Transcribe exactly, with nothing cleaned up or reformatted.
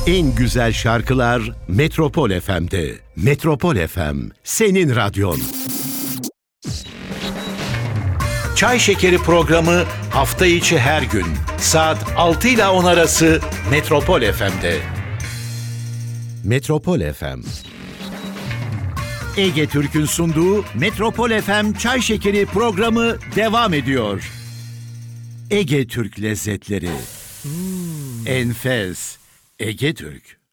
En güzel şarkılar Metropol F M'de. Metropol F M, senin radyon. Çay Şekeri programı hafta içi her gün saat altı ile on arası Metropol F M'de. Metropol F M. Ege Türk'ün sunduğu Metropol F M Çay Şekeri programı devam ediyor. Ege Türk lezzetleri. Hmm. Enfes. Ege Türk.